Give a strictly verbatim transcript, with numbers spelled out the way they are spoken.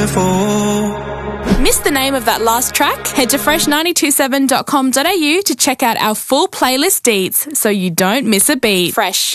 Missed the name of that last track? Head to fresh nine two seven dot com dot a u to check out our full playlist deets so you don't miss a beat. Fresh.